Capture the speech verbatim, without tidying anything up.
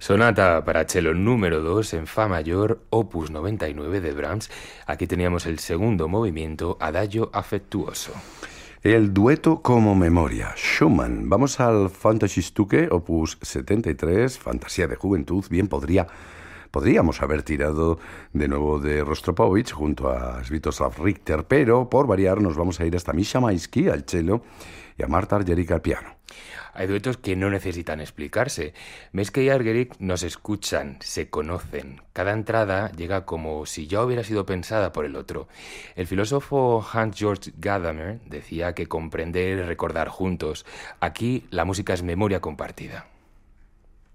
Sonata para cello número dos en Fa mayor, opus noventa y nueve de Brahms. Aquí teníamos el segundo movimiento, Adagio afectuoso. El dueto como memoria, Schumann. Vamos al Fantasiestuke, opus setenta y tres, Fantasía de Juventud. Bien, podría, podríamos haber tirado de nuevo de Rostropovich junto a Sviatoslav Richter, pero por variar nos vamos a ir hasta Misha Maisky al cello y a Marta Argerich al piano. Hay duetos que no necesitan explicarse. Maisky y Argerich nos escuchan, se conocen. Cada entrada llega como si ya hubiera sido pensada por el otro. El filósofo Hans-Georg Gadamer decía que comprender es recordar juntos. Aquí la música es memoria compartida.